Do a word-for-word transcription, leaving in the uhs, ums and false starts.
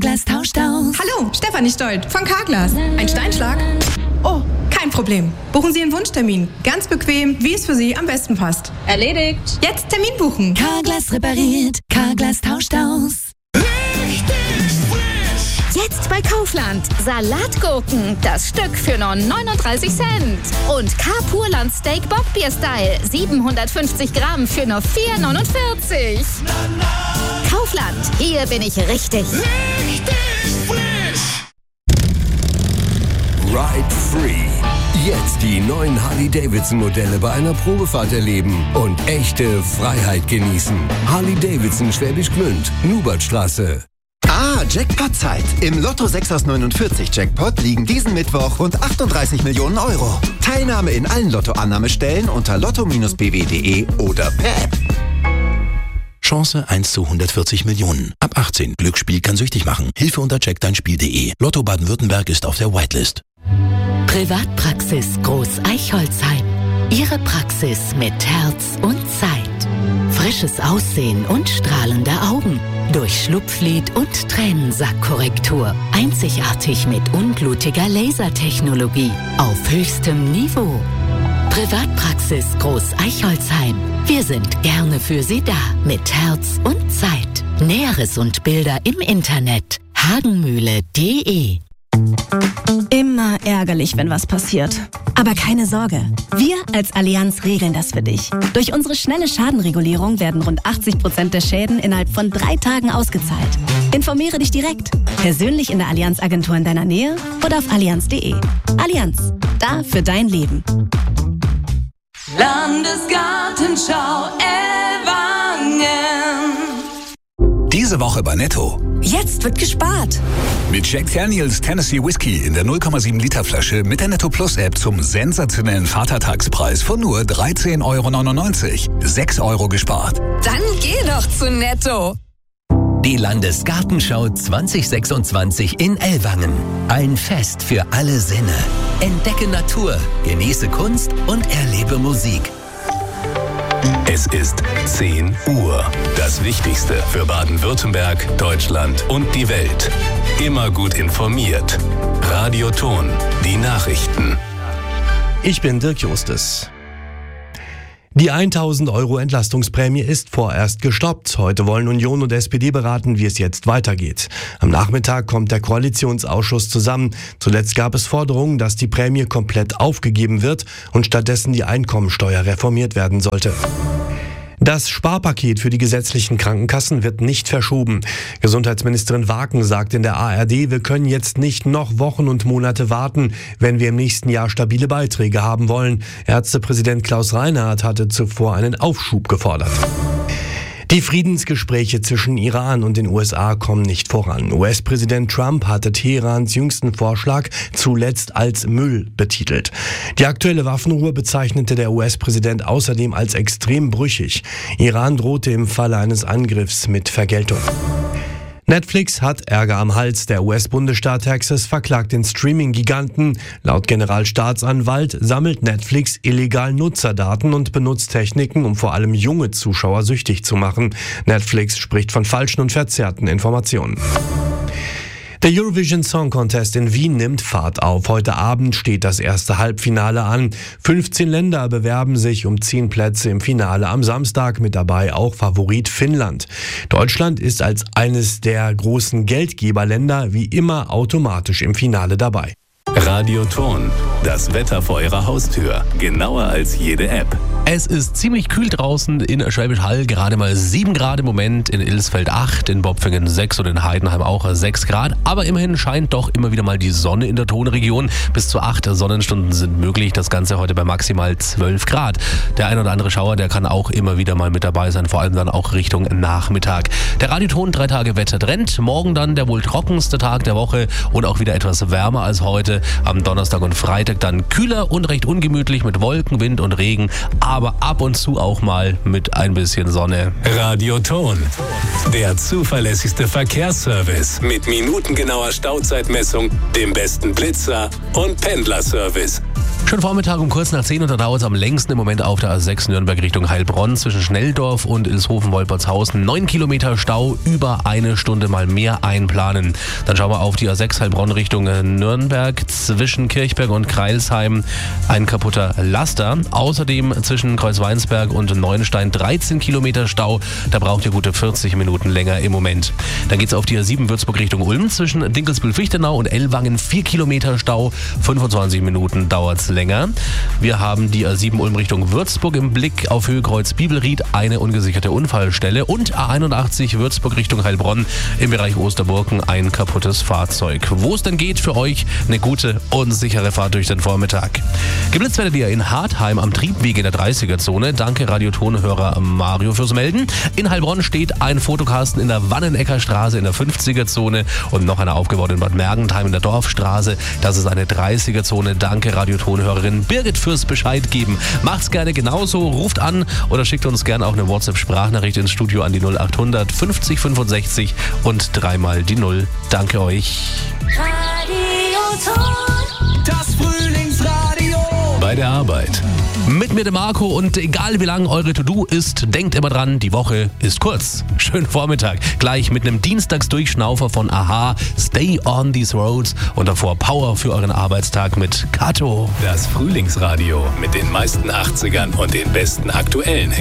Carglass tauscht aus. Hallo, Stefanie Stolt von Carglass. Ein Steinschlag? Oh, kein Problem. Buchen Sie Ihren Wunschtermin. Ganz bequem, wie es für Sie am besten passt. Erledigt. Jetzt Termin buchen. Carglass repariert. Carglass tauscht aus. Jetzt bei Kaufland. Salatgurken, das Stück für nur neununddreißig Cent. Und K-Purland Steak Bockbier Style, siebenhundertfünfzig Gramm für nur vier neunundvierzig. Kaufland, hier bin ich richtig. Richtig frisch. Ride Free. Jetzt die neuen Harley-Davidson-Modelle bei einer Probefahrt erleben und echte Freiheit genießen. Harley-Davidson Schwäbisch Gmünd, Nubertstraße. Ah, Jackpot-Zeit. Im Lotto sechs aus neunundvierzig Jackpot liegen diesen Mittwoch rund achtunddreißig Millionen Euro. Teilnahme in allen Lottoannahmestellen unter lotto Bindestrich b w punkt d e oder per App. Chance eins zu hundertvierzig Millionen. Ab achtzehn. Glücksspiel kann süchtig machen. Hilfe unter check dein Spiel punkt d e. Lotto Baden-Württemberg ist auf der Whitelist. Privatpraxis Groß-Eichholzheim. Ihre Praxis mit Herz und Zeit. Frisches Aussehen und strahlende Augen. Durch Schlupflid und Tränensackkorrektur. Einzigartig mit unblutiger Lasertechnologie. Auf höchstem Niveau. Privatpraxis Groß-Eichholzheim. Wir sind gerne für Sie da. Mit Herz und Zeit. Näheres und Bilder im Internet. hagenmühle punkt d e. Immer ärgerlich, wenn was passiert. Aber keine Sorge. Wir als Allianz regeln das für dich. Durch unsere schnelle Schadenregulierung werden rund achtzig Prozent der Schäden innerhalb von drei Tagen ausgezahlt. Informiere dich direkt. Persönlich in der Allianz-Agentur in deiner Nähe oder auf allianz punkt d e. Allianz. Da für dein Leben. Landesgartenschau Ellwangen. Diese Woche bei Netto. Jetzt wird gespart. Mit Jack Daniels Tennessee Whiskey in der null Komma sieben Liter Flasche mit der Netto Plus App zum sensationellen Vatertagspreis von nur dreizehn Euro neunundneunzig. sechs Euro gespart. Dann geh doch zu Netto. Die Landesgartenschau zwanzig sechsundzwanzig in Ellwangen. Ein Fest für alle Sinne. Entdecke Natur, genieße Kunst und erlebe Musik. Es ist zehn Uhr. Das Wichtigste für Baden-Württemberg, Deutschland und die Welt. Immer gut informiert. Radio Ton, die Nachrichten. Ich bin Dirk Justus. Die tausend Euro Entlastungsprämie ist vorerst gestoppt. Heute wollen Union und S P D beraten, wie es jetzt weitergeht. Am Nachmittag kommt der Koalitionsausschuss zusammen. Zuletzt gab es Forderungen, dass die Prämie komplett aufgegeben wird und stattdessen die Einkommensteuer reformiert werden sollte. Das Sparpaket für die gesetzlichen Krankenkassen wird nicht verschoben. Gesundheitsministerin Waken sagt in der A R D, wir können jetzt nicht noch Wochen und Monate warten, wenn wir im nächsten Jahr stabile Beiträge haben wollen. Ärztepräsident Klaus Reinhardt hatte zuvor einen Aufschub gefordert. Die Friedensgespräche zwischen Iran und den U S A kommen nicht voran. U S-Präsident Trump hatte Teherans jüngsten Vorschlag zuletzt als Müll betitelt. Die aktuelle Waffenruhe bezeichnete der U S-Präsident außerdem als extrem brüchig. Iran drohte im Falle eines Angriffs mit Vergeltung. Netflix hat Ärger am Hals. Der U S-Bundesstaat Texas verklagt den Streaming-Giganten. Laut Generalstaatsanwalt sammelt Netflix illegal Nutzerdaten und benutzt Techniken, um vor allem junge Zuschauer süchtig zu machen. Netflix spricht von falschen und verzerrten Informationen. Der Eurovision Song Contest in Wien nimmt Fahrt auf. Heute Abend steht das erste Halbfinale an. fünfzehn Länder bewerben sich um zehn Plätze im Finale am Samstag, mit dabei auch Favorit Finnland. Deutschland ist als eines der großen Geldgeberländer wie immer automatisch im Finale dabei. Radio Ton, das Wetter vor Ihrer Haustür. Genauer als jede App. Es ist ziemlich kühl draußen in Schwäbisch Hall, gerade mal sieben Grad im Moment, in Ilsfeld acht, in Bopfingen sechs und in Heidenheim auch sechs Grad. Aber immerhin scheint doch immer wieder mal die Sonne in der Tonregion. Bis zu acht Sonnenstunden sind möglich, das Ganze heute bei maximal zwölf Grad. Der ein oder andere Schauer, der kann auch immer wieder mal mit dabei sein, vor allem dann auch Richtung Nachmittag. Der Radioton drei Tage Wettertrend, morgen dann der wohl trockenste Tag der Woche und auch wieder etwas wärmer als heute. Am Donnerstag und Freitag dann kühler und recht ungemütlich mit Wolken, Wind und Regen, aber ab und zu auch mal mit ein bisschen Sonne. Radio Ton, der zuverlässigste Verkehrsservice mit minutengenauer Stauzeitmessung, dem besten Blitzer und Pendlerservice. Schon Vormittag um kurz nach zehn und da dauert es am längsten im Moment auf der A sechs Nürnberg Richtung Heilbronn zwischen Schnelldorf und Ilshofen-Wolpertshausen. Neun Kilometer Stau, über eine Stunde mal mehr einplanen. Dann schauen wir auf die A sechs Heilbronn Richtung Nürnberg zwischen Kirchberg und Kreilsheim. Ein kaputter Laster. Außerdem zwischen Kreuzweinsberg und Neuenstein dreizehn Kilometer Stau. Da braucht ihr gute vierzig Minuten länger im Moment. Dann geht es auf die A sieben Würzburg Richtung Ulm zwischen Dinkelsbühl-Fichtenau und Ellwangen. vier Kilometer Stau, fünfundzwanzig Minuten dauert es länger. Wir haben die A sieben Ulm Richtung Würzburg im Blick, auf Höhe Kreuz Bibelried eine ungesicherte Unfallstelle und A einundachtzig Würzburg Richtung Heilbronn im Bereich Osterburken ein kaputtes Fahrzeug. Wo es denn geht für euch, eine gute und sichere Fahrt durch den Vormittag. Geblitzt werdet ihr in Hartheim am Triebweg in der dreißiger-Zone. Danke Radiotonhörer Mario fürs Melden. In Heilbronn steht ein Fotokasten in der Wannenecker Straße in der fünfziger-Zone und noch einer aufgebaut in Bad Mergentheim in der Dorfstraße. Das ist eine dreißiger-Zone. Danke Radiotonhörerin Birgit fürs Bescheid geben. Macht's gerne genauso, ruft an oder schickt uns gerne auch eine WhatsApp-Sprachnachricht ins Studio an die null acht hundert fünfzig fünfundsechzig und dreimal die Null. Danke euch. Radioton, das Frühlingsradio. Bei der Arbeit. Mit mir der Marco und egal wie lang eure To-Do ist, denkt immer dran, die Woche ist kurz. Schönen Vormittag. Gleich mit einem Dienstagsdurchschnaufer von Aha, Stay on these roads und davor Power für euren Arbeitstag mit Kato. Das Frühlingsradio mit den meisten achtzigern und den besten aktuellen Hits.